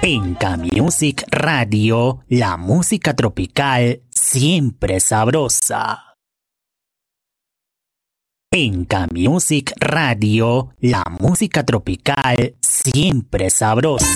Enka Music Radio, la música tropical siempre sabrosa. Enka Music Radio, la música tropical siempre sabrosa.